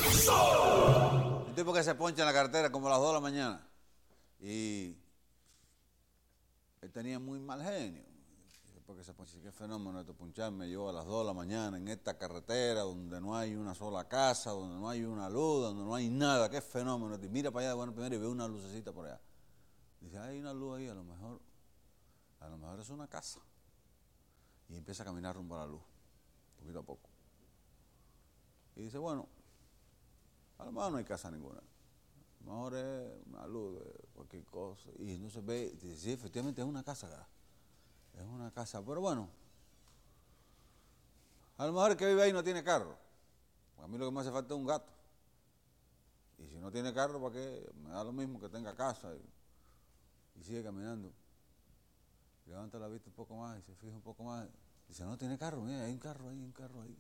Un tipo que se poncha en la carretera como a las 2 de la mañana. Y él tenía muy mal genio. Porque se poncha, qué fenómeno esto, poncharme yo a las 2 de la mañana en esta carretera donde no hay una sola casa, donde no hay una luz, donde no hay nada, qué fenómeno. Y mira para allá, bueno, primero y ve una lucecita por allá. Dice, hay una luz ahí, a lo mejor es una casa. Y empieza a caminar rumbo a la luz, poquito a poco. Y dice, bueno, a lo mejor no hay casa ninguna. A lo mejor es una luz de cualquier cosa. Y entonces ve, y dice, sí, efectivamente es una casa acá. Es una casa, pero bueno, a lo mejor el que vive ahí no tiene carro. A mí lo que me hace falta es un gato. Y si no tiene carro, ¿para qué? Me da lo mismo que tenga casa. Y sigue caminando. Levanta la vista un poco más y se fija un poco más. Dice, no tiene carro, mira, hay un carro ahí.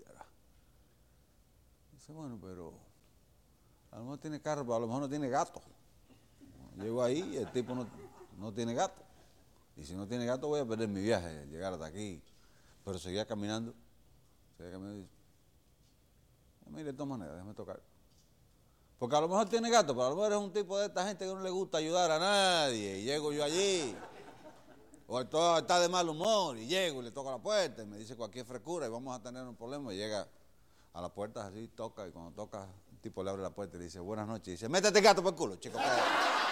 Dice, bueno, pero a lo mejor tiene carro, pero a lo mejor no tiene gato. Llego ahí y el tipo no tiene gato. Y si no tiene gato voy a perder mi viaje, llegar hasta aquí. Pero seguía caminando y dice, mire, de todas maneras, déjame tocar. Porque a lo mejor tiene gato, pero a lo mejor es un tipo de esta gente que no le gusta ayudar a nadie. Y llego yo allí, o está de mal humor, y llego y le toco la puerta y me dice cualquier frescura y vamos a tener un problema. Y llega a las puertas así, toca, y cuando toca, el tipo le abre la puerta y le dice, buenas noches. Y dice, métete gato por el culo, chico.